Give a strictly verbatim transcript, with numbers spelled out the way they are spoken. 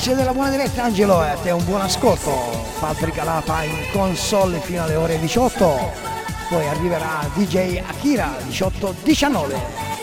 Grazie della buona diretta Angelo e a te un buon ascolto. Fabbrica Lapa in console fino alle ore diciotto, poi arriverà D J Akira diciotto diciannove.